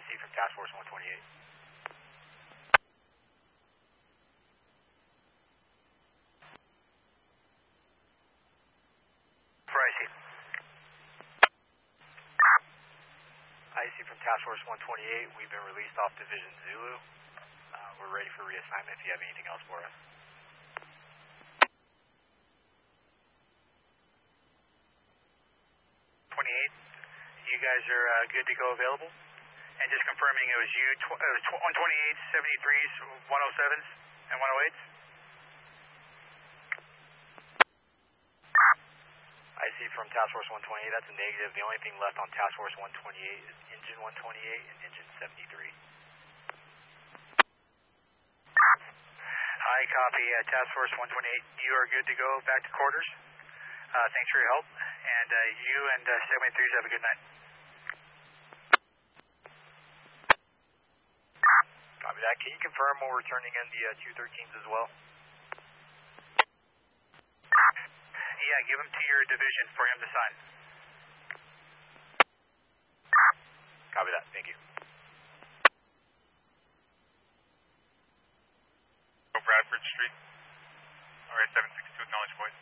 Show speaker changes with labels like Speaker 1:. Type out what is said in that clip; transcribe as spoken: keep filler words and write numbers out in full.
Speaker 1: C from Task Force one twenty-eight. For I C. I C from Task Force one twenty-eight, we've been released off Division Zulu. Uh, we're ready for reassignment if you have anything else for us. twenty-eight, you guys are uh, good to go available? And just confirming it was you, tw it was one twenty-eight, seventy-threes, one oh sevens, and one oh eights? I see from Task Force one twenty-eight, that's a negative. The only thing left on Task Force one twenty-eight is Engine one twenty-eight and Engine seventy-three. Hi, copy. Uh, Task Force one twenty-eight, you are good to go back to quarters. Uh, thanks for your help. And uh, you and uh, seventy-threes have a good night. Copy that. Can you confirm we're returning in the uh, two thirteens as well? Yeah, give them to your division for him to sign. Copy that. Thank you.
Speaker 2: Bradford Street. All right, seven six two, acknowledge voice.